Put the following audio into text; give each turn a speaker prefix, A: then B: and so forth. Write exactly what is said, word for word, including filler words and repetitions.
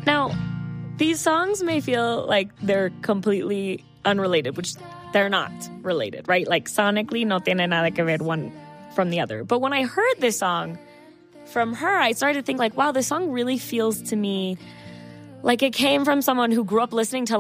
A: Now, these songs may feel like they're completely unrelated, which they're not related, right? Like sonically, no tiene nada que ver one from the other. But when I heard this song from her, I started to think like, wow, this song really feels to me like it came from someone who grew up listening to